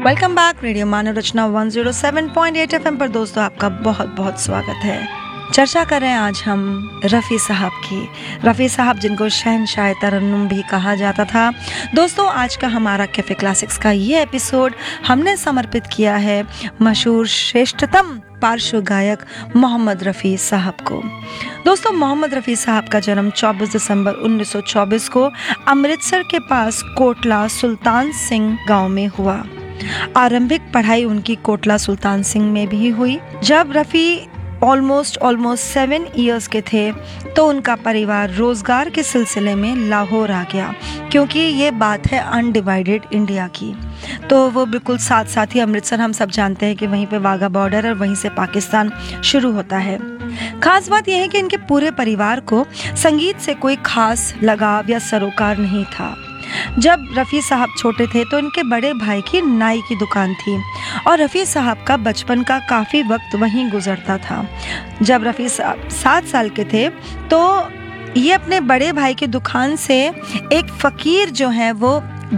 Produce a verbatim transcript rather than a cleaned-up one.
Welcome back radio मानव रचना एक सौ सात पॉइंट आठ एफएम पर। दोस्तों आपका बहुत बहुत स्वागत है। चर्चा कर रहे हैं आज हम रफ़ी साहब की। रफ़ी साहब जिनको शहंशाह तरन्नुम भी कहा जाता था। दोस्तों आज का हमारा कैफे क्लासिक्स का ये एपिसोड हमने समर्पित किया है मशहूर श्रेष्ठतम पार्श्व गायक मोहम्मद रफ़ी साहब को। दोस्तों मोहम्मद रफ़ी साहब का जन्म चौबीस दिसंबर उन्नीस सौ चौबीस को अमृतसर के पास कोटला सुल्तान सिंह गांव में हुआ। आरंभिक पढ़ाई उनकी कोटला सुल्तान सिंह में भी हुई। जब Rafi almost almost seven years के थे तो उनका परिवार रोजगार के सिलसिले में लाहौर आ गया, क्योंकि ये बात है अनडिवाइडेड इंडिया की। तो वो बिल्कुल साथ साथ ही अमृतसर, हम सब जानते हैं कि वहीं पे वाघा बॉर्डर और वहीं से पाकिस्तान शुरू होता है। खास बात यह है कि इनके पूरे परिवार को संगीत से कोई खास लगाव या सरोकार नहीं था। जब रफ़ी साहब छोटे थे तो इनके बड़े भाई की नाई की दुकान थी और रफ़ी साहब का बचपन का काफ़ी वक्त वहीं गुजरता था। जब रफ़ी साहब सात साल के थे तो ये अपने बड़े भाई की दुकान से एक फ़कीर जो है वो